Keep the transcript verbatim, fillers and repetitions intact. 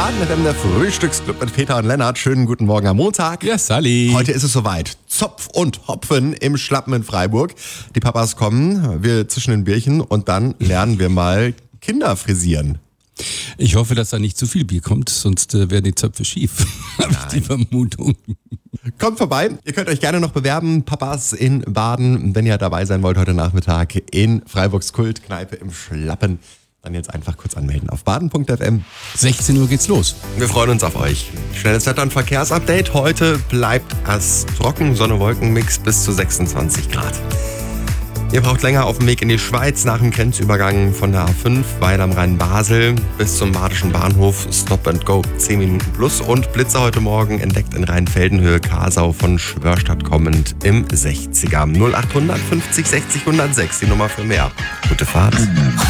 Baden F M, der Frühstücksclub mit Peter und Lennart. Schönen guten Morgen am Montag. Ja, Sally. Heute ist es soweit. Zopf und Hopfen im Schlappen in Freiburg. Die Papas kommen, wir zischen ein Bierchen und dann lernen wir mal Kinder frisieren. Ich hoffe, dass da nicht zu viel Bier kommt, sonst äh, werden die Zöpfe schief. Habe ich die Vermutung. Kommt vorbei. Ihr könnt euch gerne noch bewerben. Papas in Baden, wenn ihr dabei sein wollt heute Nachmittag in Freiburgs Kultkneipe im Schlappen. Dann jetzt einfach kurz anmelden auf baden punkt f m. sechzehn Uhr geht's los. Wir freuen uns auf euch. Schnelles Wetter- und Verkehrsupdate. Heute bleibt es trocken, Sonne-Wolken-Mix bis zu sechsundzwanzig Grad. Ihr braucht länger auf dem Weg in die Schweiz nach dem Grenzübergang von der A fünf, weil am Rhein-Basel bis zum Badischen Bahnhof Stop and Go zehn Minuten plus und Blitzer heute Morgen entdeckt in Rheinfelden-Höhe Kasau von Schwörstadt kommend im sechziger. null acht hundert fünfzig sechzig hundertsechs, die Nummer für mehr. Gute Fahrt.